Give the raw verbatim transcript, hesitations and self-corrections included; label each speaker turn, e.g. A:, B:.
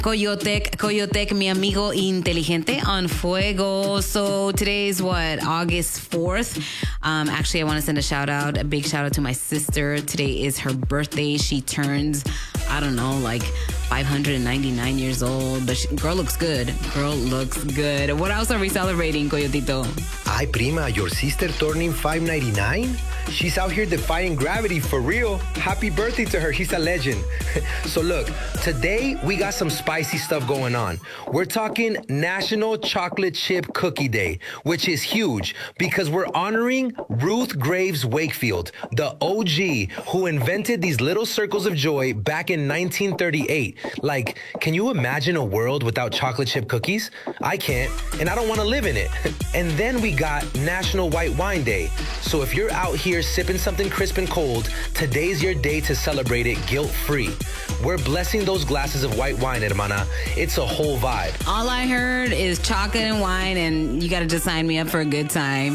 A: Coyotec, Coyotec, mi amigo inteligente on Fuego. So today's what, August fourth. Um, actually, I want to send a shout out, a big shout out to my sister. Today is her birthday. She turns, I don't know, like five hundred ninety-nine years old. But she, girl looks good. Girl looks good. What else are we celebrating, Coyotito?
B: Ay, prima, your sister turning five ninety-nine? She's out here defying gravity for real. Happy birthday to her. She's a legend. So look, today we got some spicy stuff going on. We're talking National Chocolate Chip Cookie Day, which is huge because we're honoring Ruth Graves Wakefield, the O G who invented these little circles of joy back in nineteen thirty-eight. Like, can you imagine a world without chocolate chip cookies? I can't, and I don't want to live in it. And then we got National White Wine Day. So if you're out here sipping something crisp and cold, today's your day to celebrate it guilt-free. We're blessing those glasses of white wine, hermana. It's a whole vibe.
A: All I heard is chocolate and wine, and you got to just sign me up for a good time.